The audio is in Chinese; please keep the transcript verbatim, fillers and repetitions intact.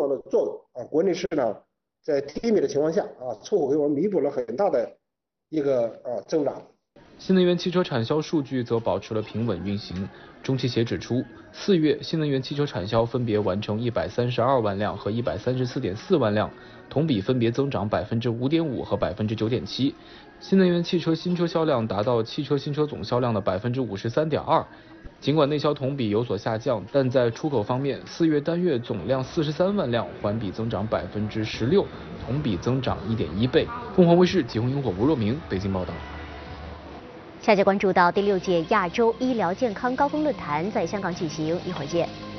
了作用啊。国内市呢在低迷的情况下啊，出口给我们弥补了很大的一个啊增长。 新能源汽车产销数据则保持了平稳运行。中汽协指出，四月新能源汽车产销分别完成一百三十二万辆和一百三十四点四万辆，同比分别增长百分之五点五和百分之九点七。新能源汽车新车销量达到汽车新车总销量的百分之五十三点二。尽管内销同比有所下降，但在出口方面，四月单月总量四十三万辆，环比增长百分之十六，同比增长一点一倍。凤凰卫视疾控萤火吴若明北京报道。 下节关注到第六届亚洲医疗健康高峰论坛在香港举行，一会儿见。